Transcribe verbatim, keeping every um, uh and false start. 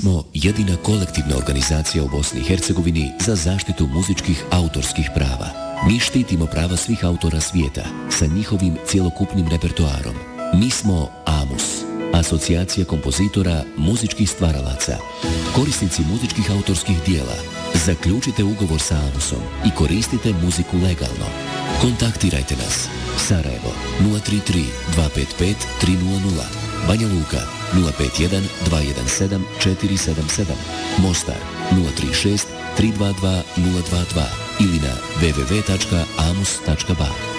smo jedina kolektivna organizacija u Bosni i Hercegovini za zaštitu muzičkih autorskih prava. Mi štitimo prava svih autora svijeta sa njihovim cjelokupnim repertoarom. Mi smo AMUS, Asocijacija kompozitora muzičkih stvaralaca. Korisnici muzičkih autorskih dijela, zaključite ugovor sa AMUSom i koristite muziku legalno. Kontaktirajte nas. Sarajevo nula tri tri dva pet pet tri nula nula, Banja Luka nula pet jedan dva jedan sedam četiri sedam sedam, Mostar nula tri šest tri dva dva nula dva dva ili na w w w tačka amus tačka ba.